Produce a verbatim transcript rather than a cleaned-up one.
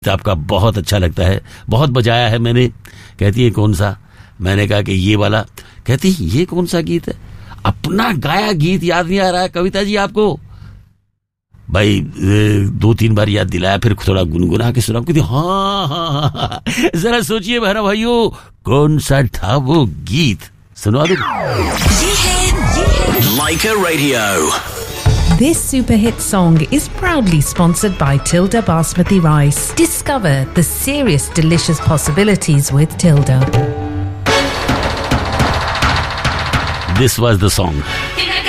आपका बहुत अच्छा लगता है, बहुत बजाया है मैंने। कहती है कौन सा? मैंने कहा कि ये वाला। कहती ये कौन सा गीत है? अपना गाया गीत याद नहीं आ रहा है कविता जी आपको? भाई दो तीन बार याद दिलाया, फिर थोड़ा गुनगुना के सुना। कहती हाँ हाँ हाँ, जरा सोचिए बहना भाइयों, कौन सा था वो गीत? सुनवा दो। ये है ये है Laika Radio. This super hit song is proudly sponsored by Tilda Basmati Rice. Discover the serious, delicious possibilities with Tilda. This was the song.